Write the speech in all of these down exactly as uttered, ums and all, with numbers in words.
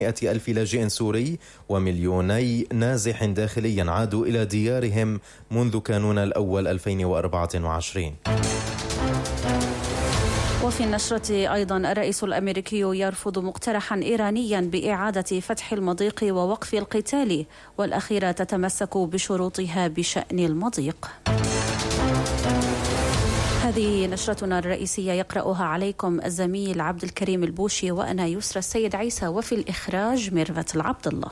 مئة ألف لاجئ سوري ومليوني نازح داخلي عادوا إلى ديارهم منذ كانون الأول ألفين وأربعة وعشرين. وفي النشرة أيضا الرئيس الأمريكي يرفض مقترحا إيرانيا بإعادة فتح المضيق ووقف القتال، والأخيرة تتمسك بشروطها بشأن المضيق. هذه نشرتنا الرئيسية يقرأها عليكم الزميل عبد الكريم البوشي وأنا يسرى السيد عيسى، وفي الإخراج ميرفت العبد الله.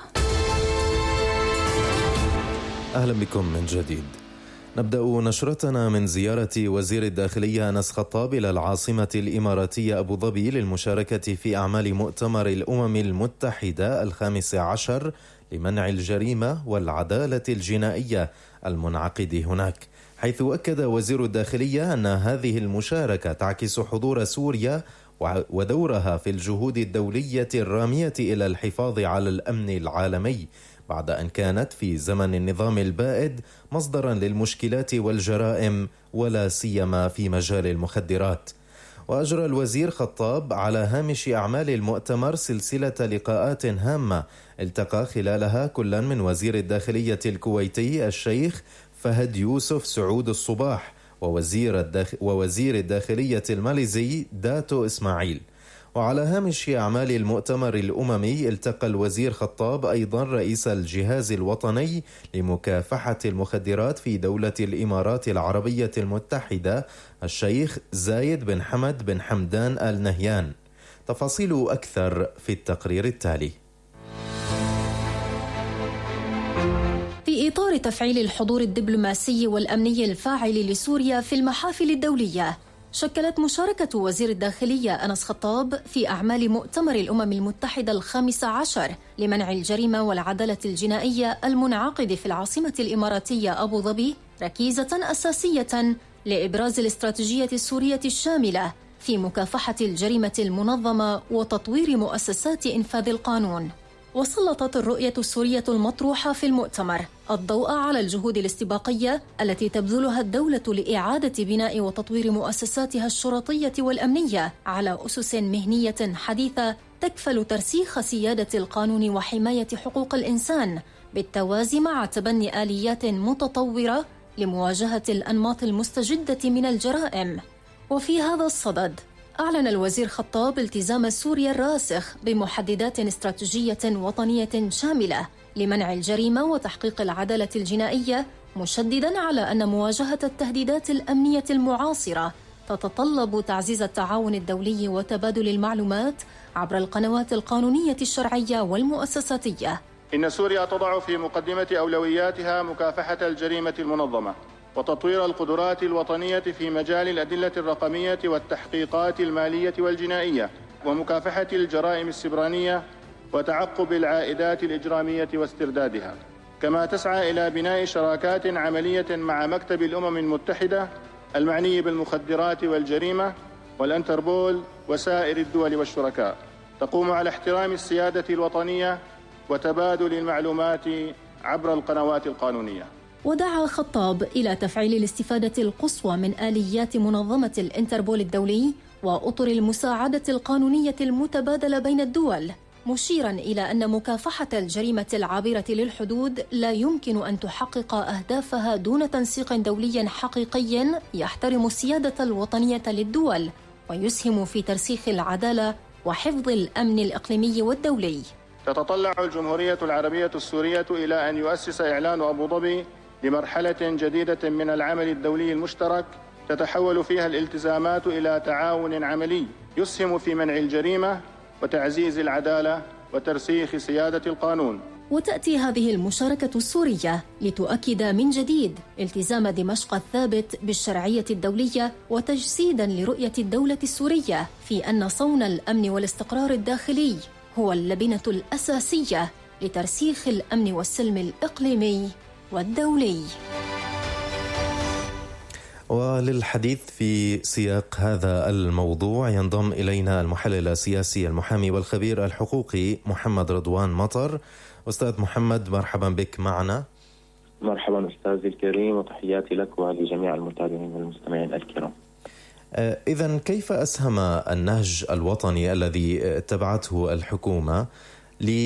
أهلا بكم من جديد. نبدأ نشرتنا من زيارة وزير الداخلية أنس خطاب إلى العاصمة الإماراتية أبو ظبي للمشاركة في أعمال مؤتمر الأمم المتحدة الخامس عشر لمنع الجريمة والعدالة الجنائية المنعقد هناك، حيث أكد وزير الداخلية أن هذه المشاركة تعكس حضور سوريا ودورها في الجهود الدولية الرامية إلى الحفاظ على الأمن العالمي، بعد أن كانت في زمن النظام البائد مصدرا للمشكلات والجرائم ولا سيما في مجال المخدرات. وأجرى الوزير خطاب على هامش أعمال المؤتمر سلسلة لقاءات هامة التقى خلالها كل من وزير الداخلية الكويتي الشيخ فهد يوسف سعود الصباح ووزير, الداخ... ووزير الداخلية الماليزي داتو إسماعيل. وعلى هامش أعمال المؤتمر الأممي التقى الوزير خطاب أيضا رئيس الجهاز الوطني لمكافحة المخدرات في دولة الإمارات العربية المتحدة الشيخ زايد بن حمد بن حمدان آل نهيان. تفاصيل أكثر في التقرير التالي. في إطار تفعيل الحضور الدبلوماسي والأمني الفاعل لسوريا في المحافل الدولية، شكلت مشاركة وزير الداخلية أنس خطاب في أعمال مؤتمر الأمم المتحدة الخامس عشر لمنع الجريمة والعدالة الجنائية المنعقد في العاصمة الإماراتية أبو ظبي ركيزة أساسية لإبراز الاستراتيجية السورية الشاملة في مكافحة الجريمة المنظمة وتطوير مؤسسات إنفاذ القانون. وسلطت الرؤية السورية المطروحة في المؤتمر الضوء على الجهود الاستباقية التي تبذلها الدولة لإعادة بناء وتطوير مؤسساتها الشرطية والأمنية على أسس مهنية حديثة تكفل ترسيخ سيادة القانون وحماية حقوق الإنسان، بالتوازي مع تبني آليات متطورة لمواجهة الأنماط المستجدة من الجرائم. وفي هذا الصدد أعلن الوزير خطاب التزام سوريا الراسخ بمحددات استراتيجية وطنية شاملة لمنع الجريمة وتحقيق العدالة الجنائية، مشدداً على أن مواجهة التهديدات الأمنية المعاصرة تتطلب تعزيز التعاون الدولي وتبادل المعلومات عبر القنوات القانونية الشرعية والمؤسساتية. إن سوريا تضع في مقدمة أولوياتها مكافحة الجريمة المنظمة وتطوير القدرات الوطنية في مجال الأدلة الرقمية والتحقيقات المالية والجنائية ومكافحة الجرائم السبرانية وتعقب العائدات الإجرامية واستردادها، كما تسعى إلى بناء شراكات عملية مع مكتب الأمم المتحدة المعني بالمخدرات والجريمة والأنتربول وسائر الدول والشركاء، تقوم على احترام السيادة الوطنية وتبادل المعلومات عبر القنوات القانونية. ودعا خطاب إلى تفعيل الاستفادة القصوى من آليات منظمة الانتربول الدولي وأطر المساعدة القانونية المتبادلة بين الدول، مشيرا إلى أن مكافحة الجريمة العابرة للحدود لا يمكن أن تحقق أهدافها دون تنسيق دولي حقيقي يحترم السيادة الوطنية للدول ويسهم في ترسيخ العدالة وحفظ الأمن الإقليمي والدولي. تتطلع الجمهورية العربية السورية إلى أن يؤسس إعلان أبو ظبي لمرحلة جديدة من العمل الدولي المشترك تتحول فيها الالتزامات إلى تعاون عملي يسهم في منع الجريمة وتعزيز العدالة وترسيخ سيادة القانون. وتأتي هذه المشاركة السورية لتؤكد من جديد التزام دمشق الثابت بالشرعية الدولية وتجسيدا لرؤية الدولة السورية في أن صون الأمن والاستقرار الداخلي هو اللبنة الأساسية لترسيخ الأمن والسلم الإقليمي والدولي. وللحديث في سياق هذا الموضوع ينضم إلينا المحلل السياسي المحامي والخبير الحقوقي محمد رضوان مطر. أستاذ محمد، مرحبا بك معنا. مرحبا أستاذي الكريم، وتحياتي لك ولجميع المتابعين والمستمعين الكرام. إذن كيف أسهم النهج الوطني الذي اتبعته الحكومة